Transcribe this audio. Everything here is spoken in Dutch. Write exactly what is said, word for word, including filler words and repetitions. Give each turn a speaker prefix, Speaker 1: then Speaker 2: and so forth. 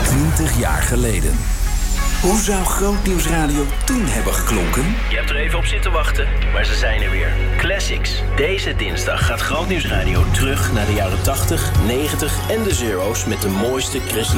Speaker 1: twintig jaar geleden. Hoe zou Grootnieuwsradio toen hebben geklonken?
Speaker 2: Je hebt er even op zitten wachten, maar ze zijn er weer. Classics. Deze dinsdag gaat Grootnieuwsradio terug naar de jaren tachtig, negentig en de zero's met de mooiste christelijke